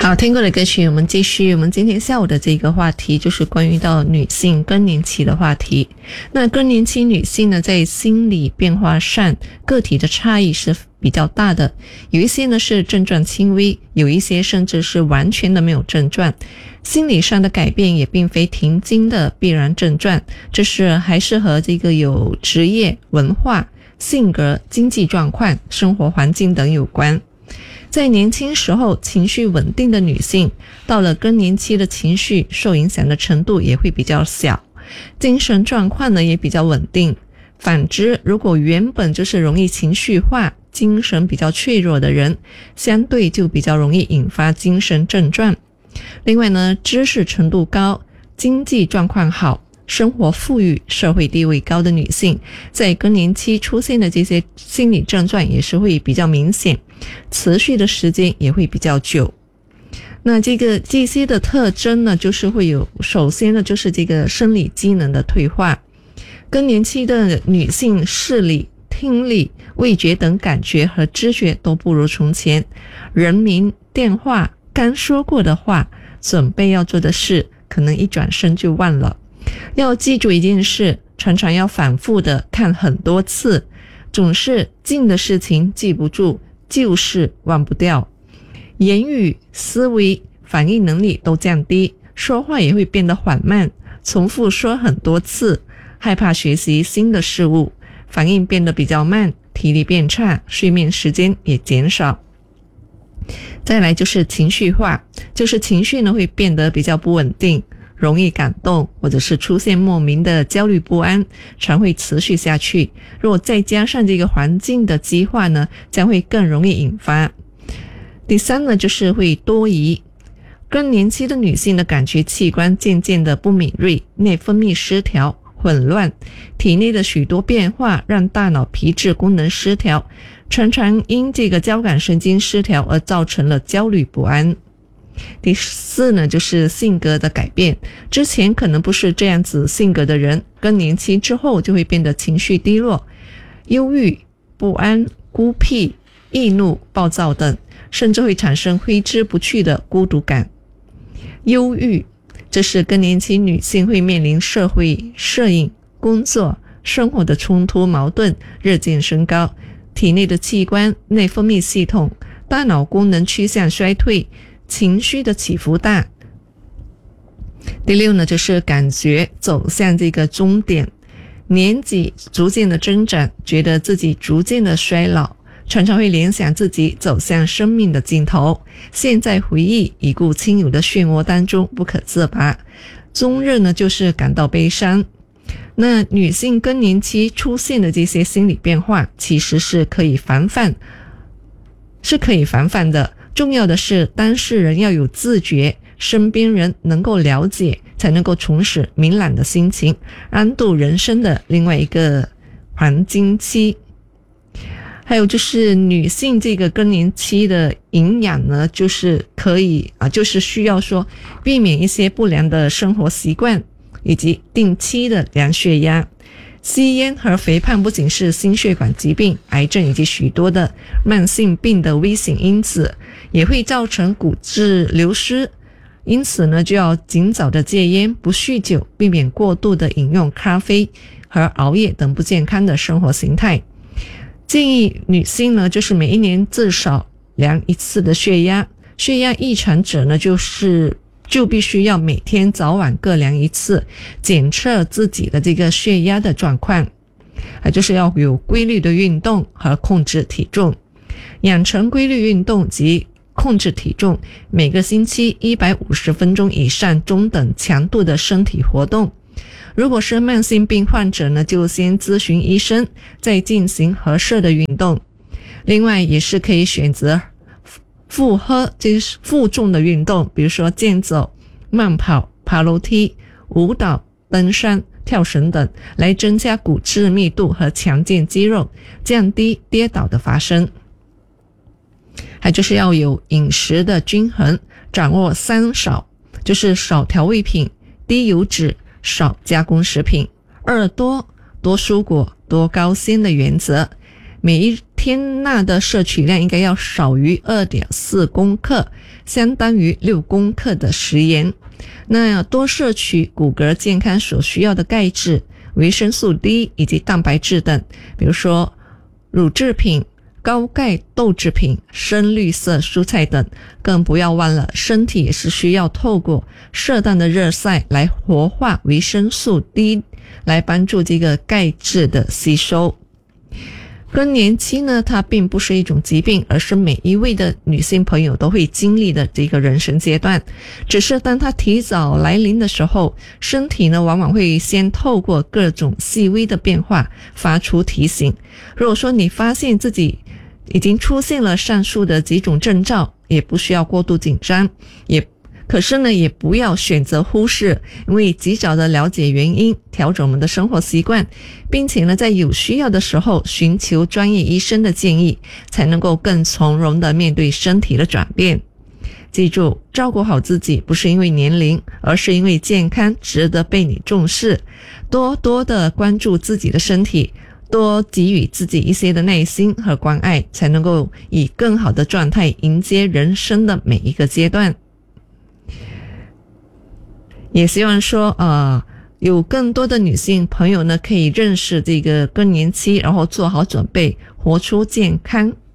好，听过的歌曲我们继续，我们今天下午的这个话题就是关于到女性更年期的话题。那更年期女性呢，在心理变化上个体的差异是比较大的，有一些呢是症状轻微，有一些甚至是完全的没有症状。心理上的改变也并非停经的必然症状，这是还是和这个有职业、文化、性格、经济状况、生活环境等有关。在年轻时候情绪稳定的女性，到了更年期的情绪受影响的程度也会比较小，精神状况呢也比较稳定。反之，如果原本就是容易情绪化、精神比较脆弱的人，相对就比较容易引发精神症状。另外呢，知识程度高、经济状况好、生活富裕、社会地位高的女性，在更年期出现的这些心理症状也是会比较明显，持续的时间也会比较久。那这些的特征呢，就是会有，首先呢就是这个生理机能的退化。更年期的女性视力、听力、味觉等感觉和知觉都不如从前，人名、电话、刚说过的话、准备要做的事，可能一转身就忘了。要记住一件事，常常要反复的看很多次，总是近的事情记不住，旧事忘不掉。言语、思维、反应能力都降低，说话也会变得缓慢，重复说很多次，害怕学习新的事物，反应变得比较慢，体力变差，睡眠时间也减少。再来就是情绪化，就是情绪呢会变得比较不稳定，容易感动，或者是出现莫名的焦虑不安，常会持续下去。如果再加上这个环境的激化呢，将会更容易引发。第三呢，就是会多疑。更年期的女性的感觉器官渐渐的不敏锐，内分泌失调、混乱，体内的许多变化让大脑皮质功能失调，常常因这个交感神经失调而造成了焦虑不安。第四呢，就是性格的改变，之前可能不是这样子性格的人，更年期之后就会变得情绪低落、忧郁、不安、孤僻、易怒、暴躁等，甚至会产生挥之不去的孤独感。忧郁，这是更年期女性会面临社会适应、工作、生活的冲突矛盾日渐升高，体内的器官、内分泌系统、大脑功能趋向衰退，情绪的起伏大。第六呢，就是感觉走向这个终点，年纪逐渐的增长，觉得自己逐渐的衰老，常常会联想自己走向生命的尽头，现在回忆已故亲友的漩涡当中不可自拔。终日呢，就是感到悲伤。那女性更年期出现的这些心理变化，其实是可以防范的。重要的是当事人要有自觉，身边人能够了解，才能够重拾明朗的心情，安度人生的另外一个黄金期。还有就是女性这个更年期的营养呢，就是可以就是需要说避免一些不良的生活习惯，以及定期的量血压。吸烟和肥胖不仅是心血管疾病、癌症以及许多的慢性病的危险因子，也会造成骨质流失。因此呢，就要尽早的戒烟，不酗酒，避免过度的饮用咖啡和熬夜等不健康的生活形态。建议女性呢，就是每一年至少量一次的血压，血压异常者呢，就必须要每天早晚各量一次，检测自己的这个血压的状况。就是要有规律的运动和控制体重，养成规律运动及控制体重，每个星期150分钟以上中等强度的身体活动。如果是慢性病患者呢，就先咨询医生，再进行合适的运动。另外也是可以选择负重的运动，比如说健走、慢跑、爬楼梯、舞蹈、登山、跳绳等，来增加骨质密度和强健肌肉，降低跌倒的发生。还就是要有饮食的均衡，掌握3少，就是少调味品、低油脂、少加工食品；2多，多蔬果、多高纤的原则。 每一天钠的摄取量应该要少于 2.4 公克，相当于6公克的食盐。那要多摄取骨骼健康所需要的钙质、维生素 D 以及蛋白质等，比如说乳制品、高钙豆制品、深绿色蔬菜等。更不要忘了，身体也是需要透过适当的热晒来活化维生素 D， 来帮助这个钙质的吸收。更年期呢，它并不是一种疾病，而是每一位的女性朋友都会经历的这个人生阶段。只是当它提早来临的时候，身体呢往往会先透过各种细微的变化发出提醒。如果说你发现自己已经出现了上述的几种征兆，也不需要过度紧张，可是呢，也不要选择忽视，因为及早的了解原因，调整我们的生活习惯，并且呢，在有需要的时候寻求专业医生的建议，才能够更从容的面对身体的转变。记住，照顾好自己不是因为年龄，而是因为健康值得被你重视。多多的关注自己的身体，多给予自己一些的耐心和关爱，才能够以更好的状态迎接人生的每一个阶段。也希望说有更多的女性朋友呢可以认识这个更年期，然后做好准备，活出健康